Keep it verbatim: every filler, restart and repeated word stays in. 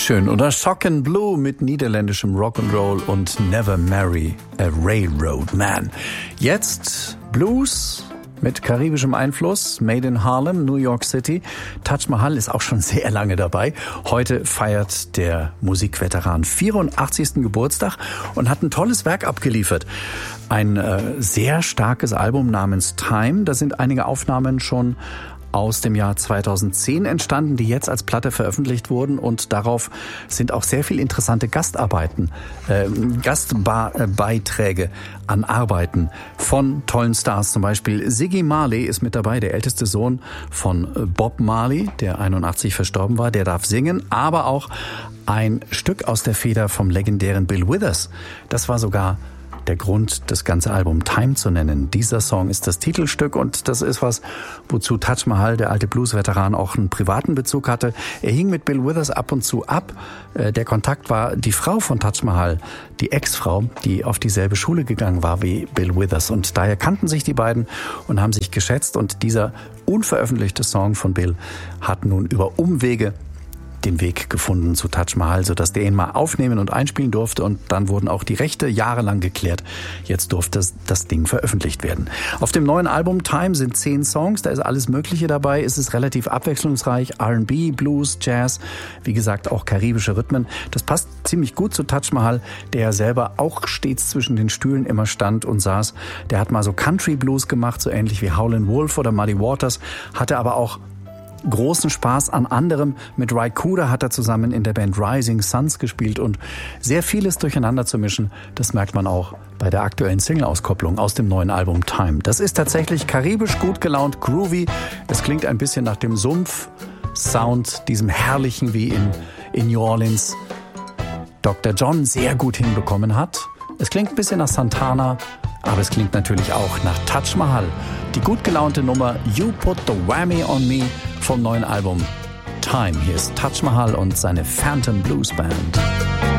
Schön, oder? Shock and Blue mit niederländischem Rock'n'Roll und Never Marry a Railroad Man. Jetzt Blues mit karibischem Einfluss, Made in Harlem, New York City. Taj Mahal ist auch schon sehr lange dabei. Heute feiert der Musikveteran vierundachtzigsten Geburtstag und hat ein tolles Werk abgeliefert. Ein äh, sehr starkes Album namens Time. Da sind einige Aufnahmen schon aus dem Jahr zweitausendzehn entstanden, die jetzt als Platte veröffentlicht wurden, und darauf sind auch sehr viel interessante Gastarbeiten, äh, Gastbeiträge an Arbeiten von tollen Stars. Zum Beispiel Ziggy Marley ist mit dabei, der älteste Sohn von Bob Marley, der einundachtzig verstorben war, der darf singen, aber auch ein Stück aus der Feder vom legendären Bill Withers. Das war sogar der Grund, das ganze Album Time zu nennen. Dieser Song ist das Titelstück, und das ist was, wozu Taj Mahal, der alte Blues-Veteran, auch einen privaten Bezug hatte. Er hing mit Bill Withers ab und zu ab. Der Kontakt war die Frau von Taj Mahal, die Ex-Frau, die auf dieselbe Schule gegangen war wie Bill Withers. Und daher kannten sich die beiden und haben sich geschätzt. Und dieser unveröffentlichte Song von Bill hat nun über Umwege den Weg gefunden zu Taj Mahal, sodass der ihn mal aufnehmen und einspielen durfte, und dann wurden auch die Rechte jahrelang geklärt. Jetzt durfte das Ding veröffentlicht werden. Auf dem neuen Album Time sind zehn Songs, da ist alles Mögliche dabei. Es ist relativ abwechslungsreich, R and B, Blues, Jazz, wie gesagt auch karibische Rhythmen. Das passt ziemlich gut zu Taj Mahal, der ja selber auch stets zwischen den Stühlen immer stand und saß. Der hat mal so Country Blues gemacht, so ähnlich wie Howlin' Wolf oder Muddy Waters, hatte aber auch großen Spaß an anderem. Mit Ry Cooder hat er zusammen in der Band Rising Suns gespielt, und sehr vieles durcheinander zu mischen, das merkt man auch bei der aktuellen Single-Auskopplung aus dem neuen Album Time. Das ist tatsächlich karibisch, gut gelaunt, groovy. Es klingt ein bisschen nach dem Sumpf-Sound, diesem herrlichen, wie in, in New Orleans Doktor John sehr gut hinbekommen hat. Es klingt ein bisschen nach Santana, aber es klingt natürlich auch nach Taj Mahal. Die gut gelaunte Nummer You Put the Whammy on Me vom neuen Album Time. Hier ist Taj Mahal und seine Phantom Blues Band.